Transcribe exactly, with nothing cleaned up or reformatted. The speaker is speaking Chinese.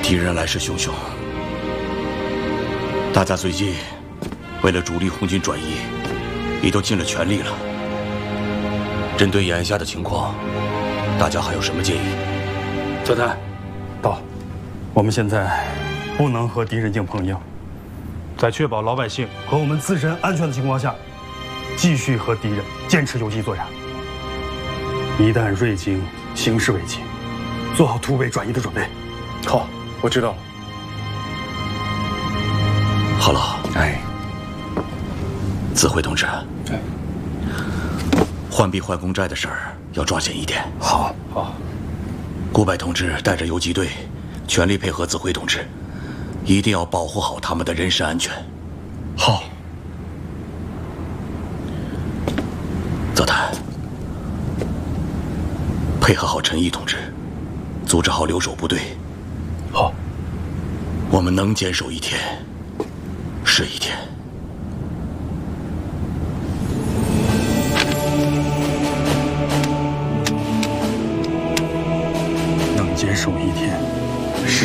敌人来势汹汹，大家最近为了主力红军转移，也都尽了全力了。针对眼下的情况，大家还有什么建议？ 泽泰，道，我们现在不能和敌人硬碰硬，在确保老百姓和我们自身安全的情况下，继续和敌人坚持游击作战。一旦锐境形势危急，做好突围转移的准备。 好，我知道了。 好了， 哎， 子辉同志， 哎， 换币换公债的事儿要抓紧一点。 好，好。 顾柏同志带着游击队，全力配合子辉同志，一定要保护好他们的人身安全。 好。 泽泰，配合好陈毅同志，组织好留守部队。 好。 我们能坚守一天，是一天。 能坚守一天。